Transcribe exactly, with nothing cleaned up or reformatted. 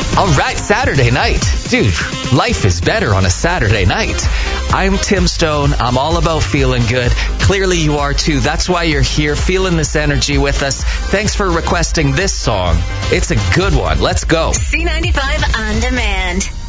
All right, Saturday night. Dude, life is better on a Saturday night. I'm Tim Stone. I'm all about feeling good. Clearly you are too. That's why you're here, feeling this energy with us. Thanks for requesting this song. It's a good one. Let's go. C ninety-five On Demand.